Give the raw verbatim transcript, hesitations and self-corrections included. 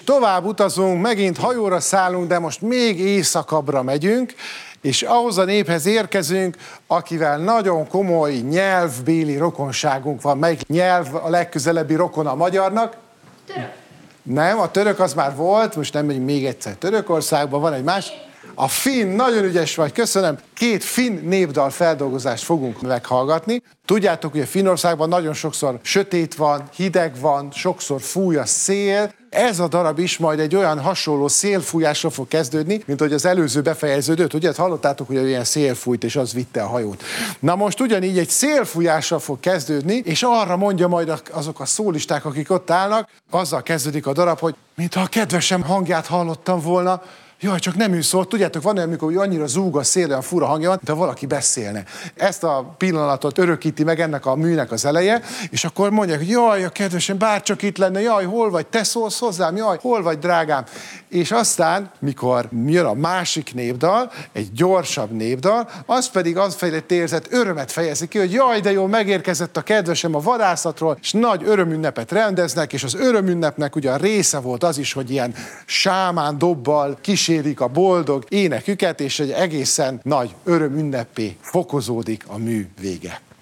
Tovább utazunk, megint hajóra szállunk, de most még északabbra megyünk, és ahhoz a néphez érkezünk, akivel nagyon komoly nyelvbéli rokonságunk van. Melyik nyelv a legközelebbi rokona a magyarnak? Török. Nem, a török az már volt, most nem megyünk még egyszer Törökországban, van egy más. A finn, nagyon ügyes vagy, köszönöm. Két finn népdal feldolgozást fogunk meghallgatni. Tudjátok, hogy a Finnországban nagyon sokszor sötét van, hideg van, sokszor fúj a szél. Ez a darab is majd egy olyan hasonló szélfújásra fog kezdődni, mint hogy az előző befejeződött. Ugye hallottátok, hogy ilyen szél fújt, és az vitte a hajót. Na most ugyanígy egy szélfújással fog kezdődni, és arra mondja majd azok a szólisták, akik ott állnak, azzal kezdődik a darab, hogy mintha a kedvesem hangját hallottam volna. Jaj, csak nem ő szólt. Tudjátok, van olyan, amikor annyira zúg a szél, olyan fura hangja van, de valaki beszélne. Ezt a pillanatot örökíti meg ennek a műnek az eleje, és akkor mondják, hogy jaj, a kedvesem, bárcsak itt lenne, jaj, hol vagy, te szólsz hozzám, jaj, hol vagy, drágám. És aztán, mikor jön a másik népdal, egy gyorsabb népdal, az pedig az felett érzett örömet fejezi ki, hogy jaj, de jó, megérkezett a kedvesem a vadászatról, és nagy örömünnepet rendeznek, és az örömünnepnek ugye a része volt az is, hogy ilyen sámán dobbal kísérik a boldog éneküket, és egy egészen nagy örömünneppé fokozódik a mű vége.